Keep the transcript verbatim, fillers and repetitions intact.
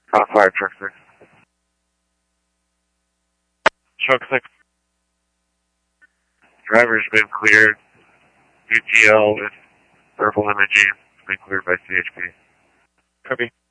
Hot fire, truck six. Truck six. Driver's been cleared. U T L with purple imaging. It's been cleared by C H P. Copy.